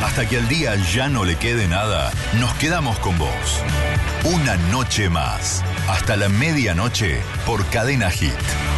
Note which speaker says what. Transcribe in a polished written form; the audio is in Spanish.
Speaker 1: Hasta que al día ya no le quede nada, nos quedamos con vos. Una noche más. Hasta la medianoche por Cadena Hit.